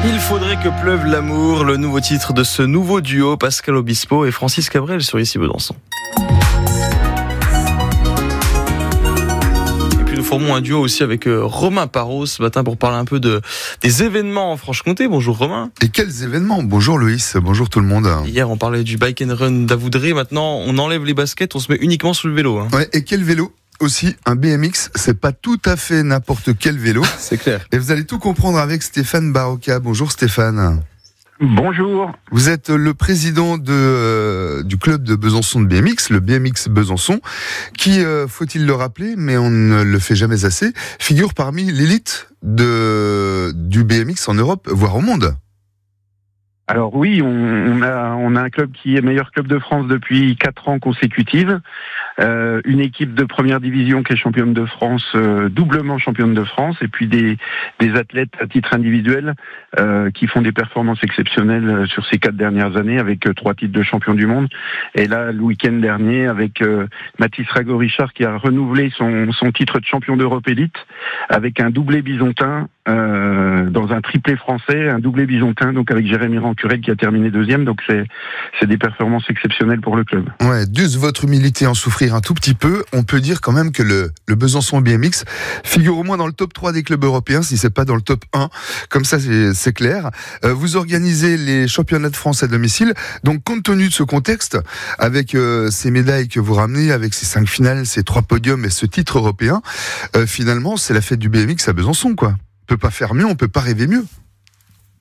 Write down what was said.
Il faudrait que pleuve l'amour, le nouveau titre de ce nouveau duo, Pascal Obispo et Francis Cabrel sur Ici Besançon. Et puis nous formons un duo aussi avec Romain Parot ce matin pour parler un peu des événements en Franche-Comté. Bonjour Romain. Et quels événements? Bonjour Loïs, bonjour tout le monde. Hier on parlait du bike and run d'Avoudré, maintenant on enlève les baskets, on se met uniquement sur le vélo. Ouais, et quel vélo? Aussi, un BMX, c'est pas tout à fait n'importe quel vélo. C'est clair. Et vous allez tout comprendre avec Stéphane Barocca. Bonjour Stéphane. Bonjour. Vous êtes le président du club de Besançon de BMX, le BMX Besançon, qui, faut-il le rappeler, mais on ne le fait jamais assez, figure parmi l'élite du BMX en Europe, voire au monde. Alors oui, on a un club qui est meilleur club de France depuis 4 ans consécutifs. Une équipe de première division qui est championne de France, doublement championne de France, et puis des athlètes à titre individuel qui font des performances exceptionnelles sur ces 4 dernières années avec 3 titres de champion du monde. Et là, le week-end dernier, avec Mathis Rago-Richard qui a renouvelé son titre de champion d'Europe élite avec un doublé bisontin dans un triplé français, un doublé bisontin, donc avec Jérémy Rancurel qui a terminé 2e. Donc c'est des performances exceptionnelles pour le club. Ouais, dû votre humilité en souffrir un tout petit peu, on peut dire quand même que le Besançon BMX figure au moins dans le top 3 des clubs européens, si c'est pas dans le top 1. Comme ça, c'est clair. Vous organisez les championnats de France à domicile. Donc, compte tenu de ce contexte, avec ces médailles que vous ramenez, avec ces 5 finales, ces 3 podiums et ce titre européen, finalement, c'est la fête du BMX à Besançon, quoi. On peut pas faire mieux, on peut pas rêver mieux.